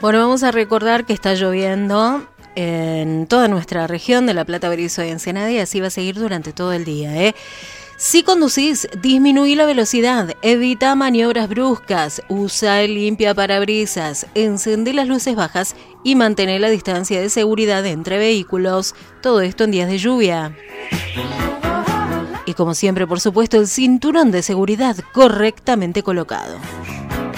Bueno, vamos a recordar que está lloviendo en toda nuestra región de La Plata, Berisso y Ensenada, y así va a seguir durante todo el día, Si conducís, disminuí la velocidad, evita maniobras bruscas, usa el limpiaparabrisas, encendé las luces bajas y mantén la distancia de seguridad entre vehículos. Todo esto en días de lluvia. Y como siempre, por supuesto, el cinturón de seguridad correctamente colocado.